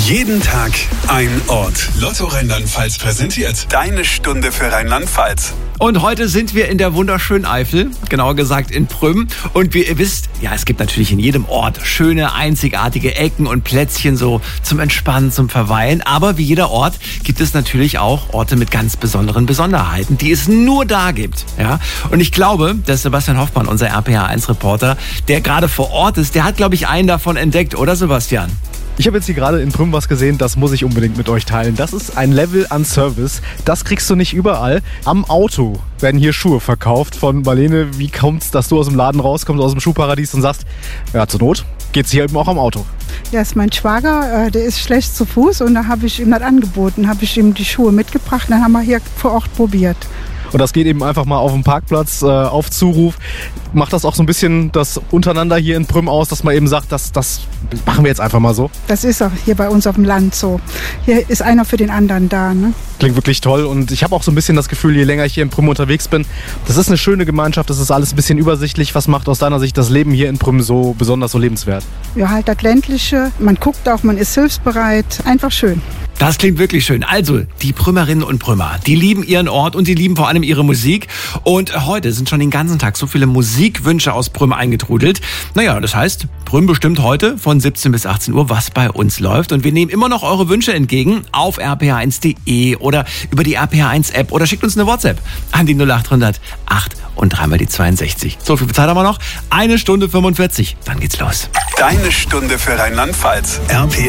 Jeden Tag ein Ort. Lotto Rheinland-Pfalz präsentiert deine Stunde für Rheinland-Pfalz. Und heute sind wir in der wunderschönen Eifel, genauer gesagt in Prüm. Und wie ihr wisst, ja, es gibt natürlich in jedem Ort schöne, einzigartige Ecken und Plätzchen so zum Entspannen, zum Verweilen. Aber wie jeder Ort gibt es natürlich auch Orte mit ganz besonderen Besonderheiten, die es nur da gibt. Ja? Und ich glaube, dass Sebastian Hoffmann, unser RPA1-Reporter, der gerade vor Ort ist, der hat, glaube ich, einen davon entdeckt, oder Sebastian? Ich habe jetzt hier gerade in Prüm was gesehen, das muss ich unbedingt mit euch teilen. Das ist ein Level an Service, das kriegst du nicht überall. Am Auto werden hier Schuhe verkauft von Marlene. Wie kommt's, dass du aus dem Laden rauskommst, aus dem Schuhparadies und sagst, ja, zur Not geht's hier eben auch am Auto? Ja, ist mein Schwager, der ist schlecht zu Fuß und da habe ich ihm das angeboten, habe ich ihm die Schuhe mitgebracht, dann haben wir hier vor Ort probiert. Und das geht eben einfach mal auf dem Parkplatz auf Zuruf. Macht das auch so ein bisschen das untereinander hier in Prüm aus, dass man eben sagt, das machen wir jetzt einfach mal so? Das ist auch hier bei uns auf dem Land so. Hier ist einer für den anderen da, ne? Klingt wirklich toll und ich habe auch so ein bisschen das Gefühl, je länger ich hier in Prüm unterwegs bin, das ist eine schöne Gemeinschaft, das ist alles ein bisschen übersichtlich. Was macht aus deiner Sicht das Leben hier in Prüm so besonders, so lebenswert? Ja, halt das Ländliche, man guckt auch, man ist hilfsbereit, einfach schön. Das klingt wirklich schön. Also, die Prümerinnen und Prümer, die lieben ihren Ort und die lieben vor allem ihre Musik. Und heute sind schon den ganzen Tag so viele Musikwünsche aus Prüm eingetrudelt. Naja, das heißt, Prüm bestimmt heute von 17 bis 18 Uhr, was bei uns läuft. Und wir nehmen immer noch eure Wünsche entgegen auf rpa1.de oder über die RPA1-App oder schickt uns eine WhatsApp an die 0800 8 und dreimal die 62. So viel Zeit haben wir noch. 1 Stunde 45. Dann geht's los. Deine Stunde für Rheinland-Pfalz. RPA